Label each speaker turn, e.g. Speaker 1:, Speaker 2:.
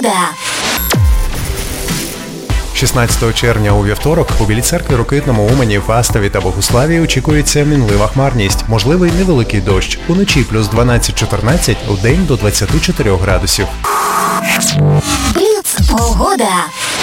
Speaker 1: 16 червня у вівторок у Білій церкві, Рокитному, Умані, Фастові та Богуславі очікується мінлива хмарність, можливий невеликий дощ. Уночі плюс 12-14, удень до 24 градусів.
Speaker 2: Бліц погода.